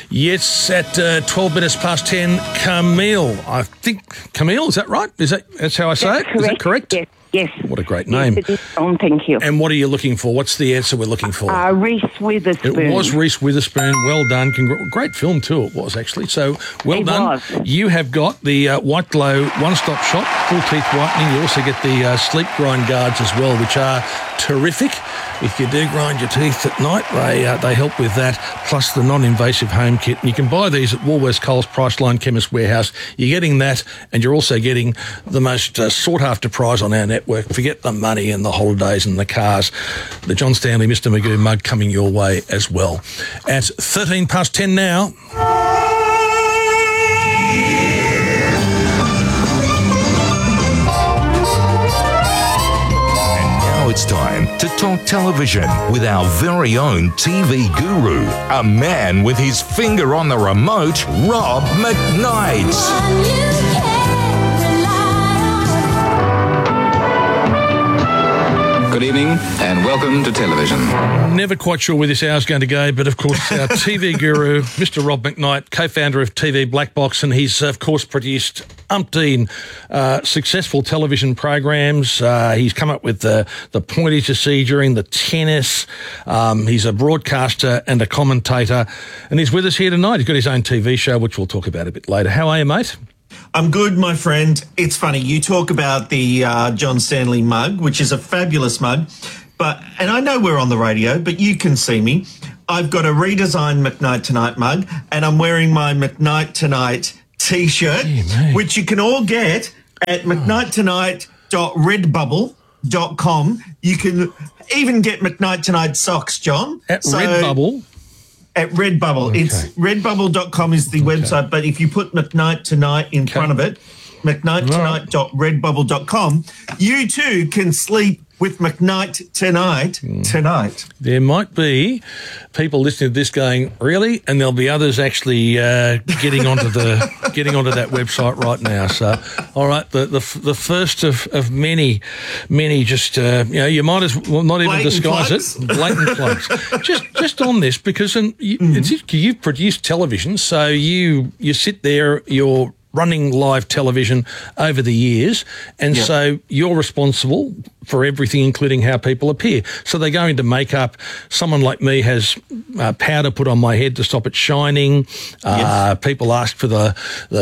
Yes, at 12 minutes past 10, Camille. I think, Camille, is that right? That's how I say it? Correct. Is that correct? Yes. What a great name. Yes, it is. Thank you. And what are you looking for? What's the answer we're looking for? Reese Witherspoon. It was Reese Witherspoon. Well done. Great film too, it was actually. So, well done. It was. You have got the White Glow one-stop shop, full teeth whitening. You also get the sleep grind guards as well, which are terrific. If you do grind your teeth at night, they help with that, plus the non-invasive home kit. And you can buy these at Woolworths, Coles, Priceline, Chemist Warehouse. You're getting that, and you're also getting the most sought-after prize on our network. Forget the money and the holidays and the cars. The John Stanley Mr. Magoo mug coming your way as well. At 13 past 10 now. It's time to talk television with our very own TV guru, a man with his finger on the remote, Rob McKnight. Good evening and welcome to television. Never quite sure where this hour's going to go, but of course our TV guru, Mr. Rob McKnight, co-founder of TV Black Box, and he's of course produced umpteen successful television programs. He's come up with the pointies you see during the tennis. He's a broadcaster and a commentator, and he's with us here tonight. He's got his own TV show, which we'll talk about a bit later. How are you, mate? I'm good, my friend. It's funny, you talk about the John Stanley mug, which is a fabulous mug, and I know we're on the radio, but you can see me. I've got a redesigned McKnight Tonight mug, and I'm wearing my McKnight Tonight T-shirt, which you can all get at mcknighttonight.redbubble.com. You can even get McKnight Tonight socks, John. At Redbubble? At Redbubble. Okay. It's redbubble.com is the website, but if you put McKnight Tonight in front of it, mcknighttonight.redbubble.com, you too can sleep with McKnight tonight. There might be people listening to this going, really? And there'll be others actually getting onto that website right now. So, all right, the first of many just you might as well not even disguise it. Blatant plugs. Just on this, because you've produced television, so you sit there, you're running live television over the years, and so you're responsible for everything, including how people appear. So they go into makeup. Someone like me has powder put on my head to stop it shining. People ask for the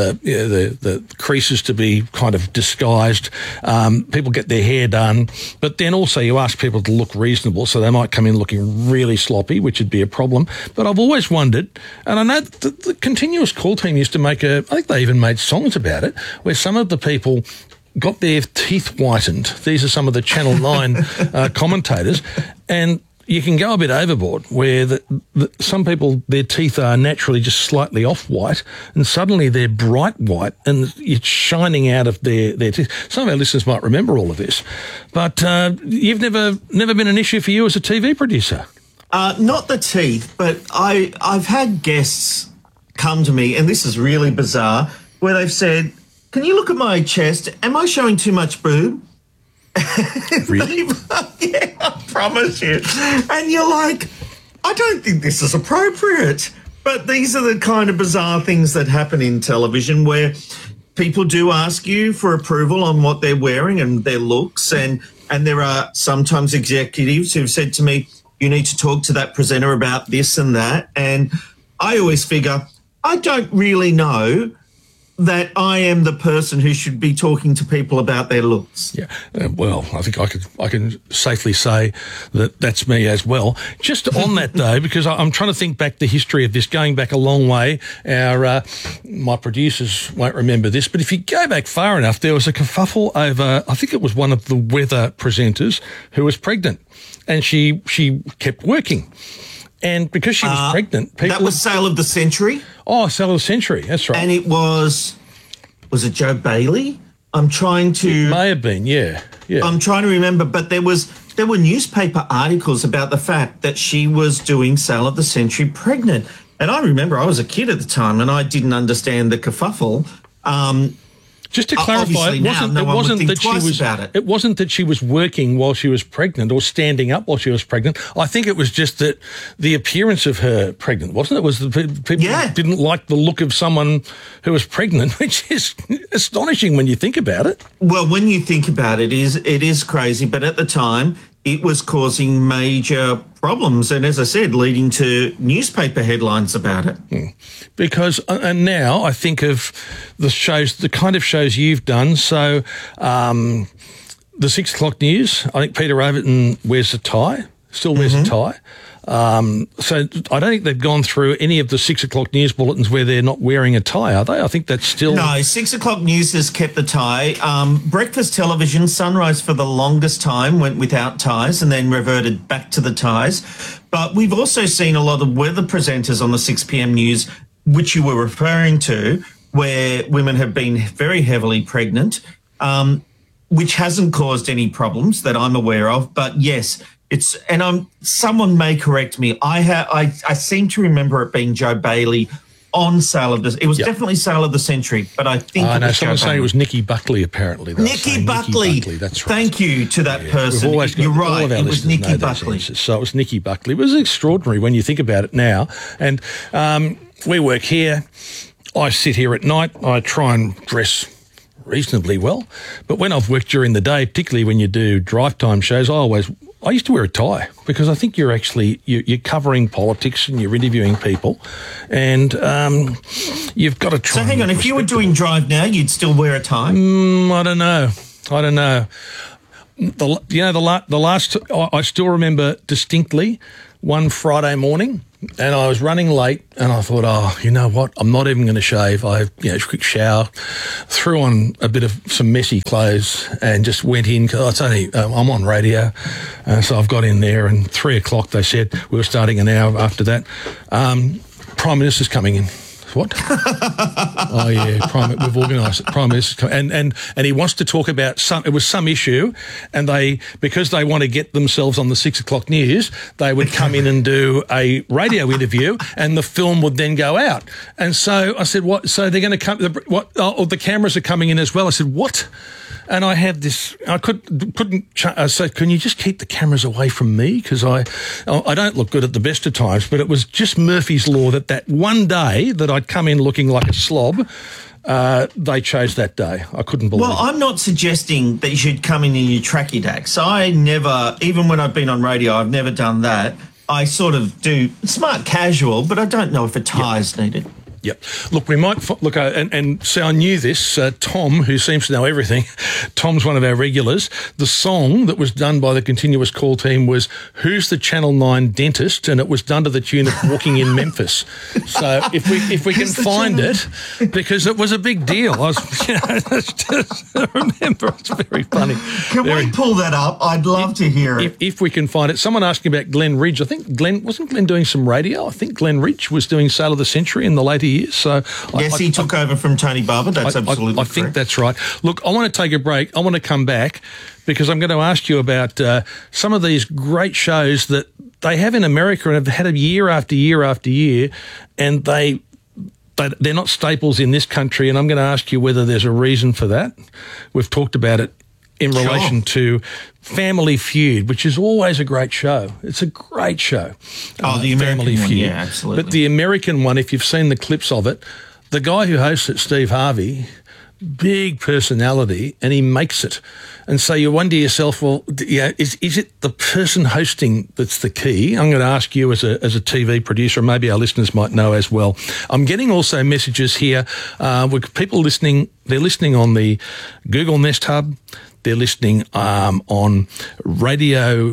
creases to be kind of disguised. People get their hair done, but then also you ask people to look reasonable, so they might come in looking really sloppy, which would be a problem. But I've always wondered, and I know the Continuous Call team used to make I think they even made songs about it, where some of the people got their teeth whitened. These are some of the Channel 9 commentators, and you can go a bit overboard where some people, their teeth are naturally just slightly off-white, and suddenly they're bright white and it's shining out of their teeth. Some of our listeners might remember all of this, but you've never been an issue for you as a TV producer? Not the teeth, but I've had guests come to me, and this is really bizarre, where they've said, "Can you look at my chest? Am I showing too much boob?" Really? Yeah, I promise you. And you're like, I don't think this is appropriate. But these are the kind of bizarre things that happen in television, where people do ask you for approval on what they're wearing and their looks. And there are sometimes executives who've said to me, "You need to talk to that presenter about this and that." And I always figure, I don't really know that I am the person who should be talking to people about their looks. Yeah, well, I think I can safely say that that's me as well. Just on that though, because I'm trying to think back the history of this, going back a long way. My producers won't remember this, but if you go back far enough, there was a kerfuffle over, I think it was one of the weather presenters who was pregnant, and she kept working. And because she was pregnant, people... That was Sale of the Century? Oh, Sale of the Century, that's right. And it was it Joe Bailey? I'm trying to... It may have been, yeah. I'm trying to remember, but there were newspaper articles about the fact that she was doing Sale of the Century pregnant. And I remember I was a kid at the time and I didn't understand the kerfuffle. Just to clarify, Obviously no one would think twice about it. It wasn't that she was working while she was pregnant or standing up while she was pregnant. I think it was just that the appearance of her pregnant, wasn't it? Was the people didn't like the look of someone who was pregnant, which is astonishing when you think about it. Well, when you think about it, it is crazy. But at the time, it was causing major problems, and as I said, leading to newspaper headlines about it. Because, and now I think of the kind of shows you've done. So, the 6 o'clock news, I think Peter Overton wears a tie, still wears a tie. So I don't think they've gone through any of the 6 o'clock news bulletins where they're not wearing a tie, are they? I think that's still... No, 6 o'clock news has kept the tie. Breakfast television, Sunrise for the longest time went without ties and then reverted back to the ties. But we've also seen a lot of weather presenters on the 6 p.m. news, which you were referring to, where women have been very heavily pregnant, which hasn't caused any problems that I'm aware of. But yes... someone may correct me. I seem to remember it being Joe Bailey on Sale of the... It was definitely Sale of the Century, but I think it was someone saying it was Nikki Buckley, apparently. Nikki Buckley. That's right. Thank you to that person. You're right, it was Nikki Buckley. So it was Nikki Buckley. It was extraordinary when you think about it now. And we work here. I sit here at night. I try and dress reasonably well. But when I've worked during the day, particularly when you do drive time shows, I used to wear a tie because I think you're covering politics and you're interviewing people, and you've got to try. So hang on, if you were doing drive now, you'd still wear a tie? I don't know. The last I still remember distinctly one Friday morning, and I was running late, and I thought, oh, you know what? I'm not even going to shave. I quick shower, threw on a bit of some messy clothes, and just went in because I'm on radio, so I've got in there. And 3 o'clock, they said we were starting an hour after that. Prime Minister's coming in. What? Oh yeah, we've organised it. Prime Minister's coming, and he wants to talk about some issue, and because they want to get themselves on the 6 o'clock news, they would come in and do a radio interview, and the film would then go out. And so I said, what? So they're going to come? What? Oh, the cameras are coming in as well. I said, what? And I had this. I couldn't. So can you just keep the cameras away from me because I don't look good at the best of times. But it was just Murphy's Law that one day that I'd come in looking like a slob. They chose that day. I couldn't believe it. Well, I'm not suggesting that you should come in your tracky dacks. I never, even when I've been on radio, I've never done that. I sort of do smart casual, but I don't know if a tie is needed. Yep. Look, we might look, and so I knew this. Tom, who seems to know everything, Tom's one of our regulars. The song that was done by the continuous call team was "Who's the Channel 9 Dentist?" and it was done to the tune of "Walking in Memphis." So if we can find it, because it was a big deal. I remember it's very funny. Can we pull that up? I'd love to hear it. If we can find it. Someone asking about Glenn Ridge. I think wasn't Glenn doing some radio? I think Glenn Ridge was doing Sale of the Century in the later years. So yes, he took over from Tony Barber. That's absolutely correct. I think that's right. Look, I want to take a break. I want to come back because I'm going to ask you about some of these great shows that they have in America and have had year after year after year, and they're not staples in this country. And I'm going to ask you whether there's a reason for that. We've talked about it in relation to Family Feud, which is always a great show. It's a great show. Oh, the American Family Feud. One, yeah, absolutely. But the American one, if you've seen the clips of it, the guy who hosts it, Steve Harvey, big personality, and he makes it. And so you wonder yourself, well, is it the person hosting that's the key? I'm going to ask you as a TV producer, and maybe our listeners might know as well. I'm getting also messages here with people listening. They're listening on the Google Nest Hub. They're listening on radio.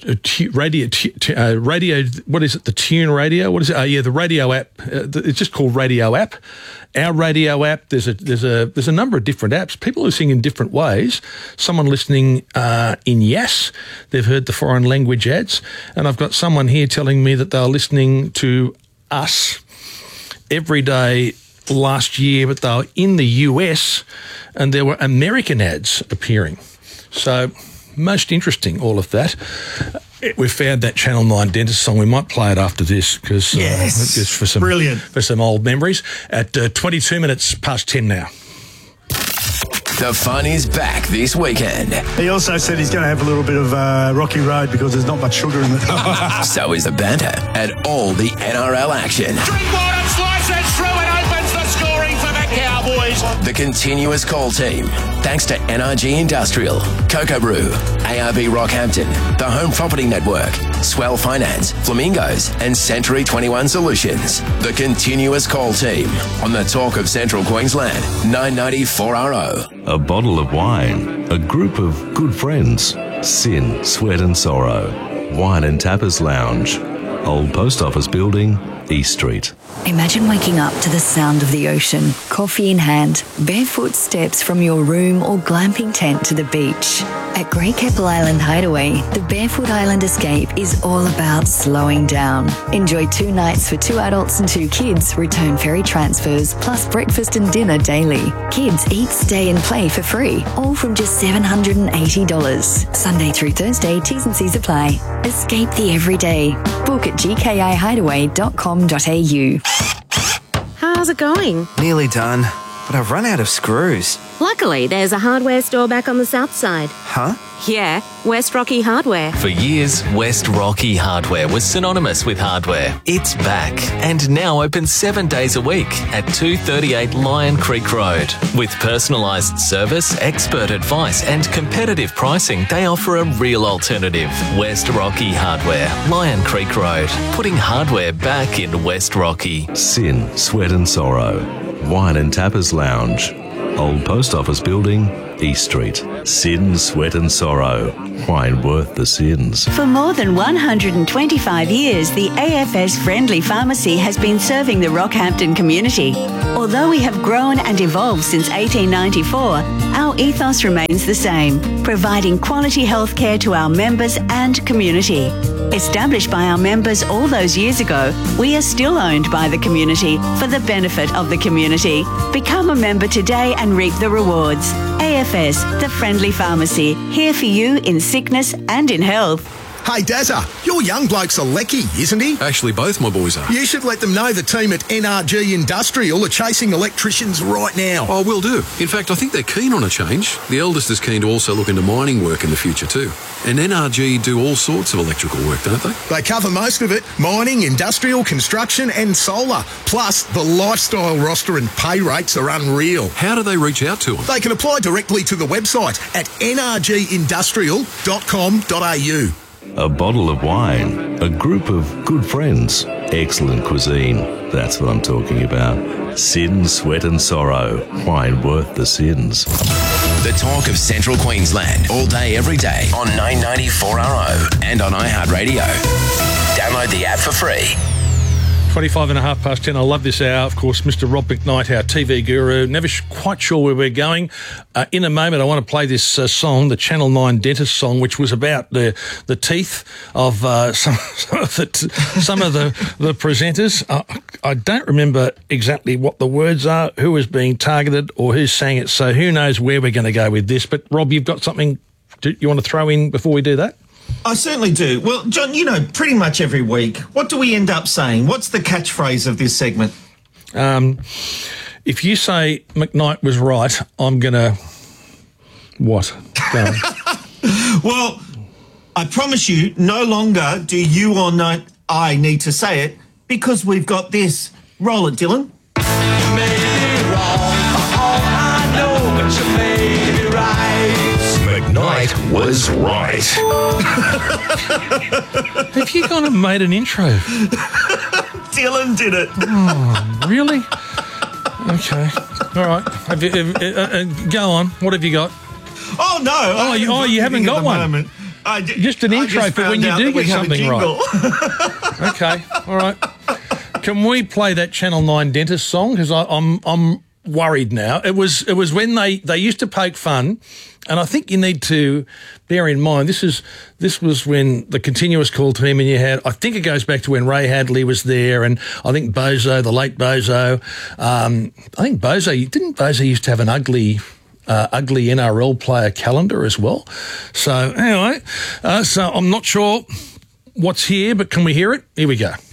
What is it? The Tune Radio. What is it? Oh, yeah, the radio app. It's just called Radio App. Our radio app. There's a number of different apps. People are listening in different ways. Someone listening in Yes. They've heard the foreign language ads, and I've got someone here telling me that they're listening to us every day last year, but they were in the US and there were American ads appearing. So most interesting, all of that. We found that Channel 9 Dentist song. We might play it after this because just for some brilliant, for some old memories. At 22 minutes past 10 now. The fun is back this weekend. He also said he's going to have a little bit of rocky road because there's not much sugar in it. So is the banter and all the NRL action. Drinkwater slices through and opens the scoring for the Cowboys. The continuous call team, thanks to NRG Industrial, Cocoa Brew, ARB Rockhampton, the Home Property Network, Swell Finance, Flamingos, and Century 21 Solutions. The continuous call team on the Talk of Central Queensland, 990 4RO. A bottle of wine, a group of good friends, sin, sweat and sorrow. Wine and Tappers Lounge, Old Post Office Building, East Street. Imagine waking up to the sound of the ocean, coffee in hand, barefoot steps from your room or glamping tent to the beach. At Grey Keppel Island Hideaway, the Barefoot Island Escape is all about slowing down. Enjoy 2 nights for 2 adults and 2 kids, return ferry transfers, plus breakfast and dinner daily. Kids eat, stay and play for free, all from just $780. Sunday through Thursday, T's and C's apply. Escape the everyday. Book at gkihideaway.com.au. How's it going? Nearly done, but I've run out of screws. Luckily, there's a hardware store back on the south side. Huh? Yeah, West Rocky Hardware. For years, West Rocky Hardware was synonymous with hardware. It's back and now open 7 days a week at 238 Lion Creek Road. With personalised service, expert advice and competitive pricing, they offer a real alternative. West Rocky Hardware, Lion Creek Road, putting hardware back in West Rocky. Sin, sweat and sorrow. Wine and Tappers Lounge, Old Post Office Building, East Street. Sin, sweat and sorrow. Wine worth the sins. For more than 125 years, the AFS Friendly Pharmacy has been serving the Rockhampton community. Although we have grown and evolved since 1894, our ethos remains the same, providing quality healthcare to our members and community. Established by our members all those years ago, we are still owned by the community for the benefit of the community. Become a member today and reap the rewards. AFS, the Friendly Pharmacy, here for you in sickness and in health. Hey, Dazza, your young bloke's a lecky, isn't he? Actually, both my boys are. You should let them know the team at NRG Industrial are chasing electricians right now. Oh, will do. In fact, I think they're keen on a change. The eldest is keen to also look into mining work in the future too. And NRG do all sorts of electrical work, don't they? They cover most of it. Mining, industrial, construction and solar. Plus, the lifestyle roster and pay rates are unreal. How do they reach out to them? They can apply directly to the website at nrgindustrial.com.au. A bottle of wine, a group of good friends, excellent cuisine. That's what I'm talking about. Sin, sweat and sorrow. Wine worth the sins. The Talk of Central Queensland, all day, every day on 990 4RO and on iHeartRadio. Download the app for free. 25 and a half past 10. I love this hour. Of course, Mr. Rob McKnight, our TV guru. Never quite sure where we're going. In a moment, I want to play this song, the Channel 9 Dentist song, which was about the teeth of some of the presenters. I don't remember exactly what the words are, who was being targeted or who sang it, so who knows where we're going to go with this. But, Rob, you've got something you want to throw in before we do that? I certainly do. Well, John, you know, pretty much every week, what do we end up saying? What's the catchphrase of this segment? If you say McKnight was right, I'm going to... What? Go on. Well, I promise you, no longer do you or I need to say it because we've got this. Roll it, Dylan. You may be wrong for all I know, but you may be right. McKnight was right. Have you gone and made an intro? Dylan did it. Oh, really? Okay. All right. Go on. What have you got? Oh, no. You haven't got one. Just an intro for when you do get something right. Okay. All right. Can we play that Channel 9 Dentist song? Because I'm worried now. It was when they used to poke fun, and I think you need to bear in mind this was when the continuous call team, and you had, I think it goes back to when Ray Hadley was there, and I think Bozo, the late Bozo. I think Bozo used to have an ugly NRL player calendar as well. So anyway, so I'm not sure what's here, but can we hear it? Here we go.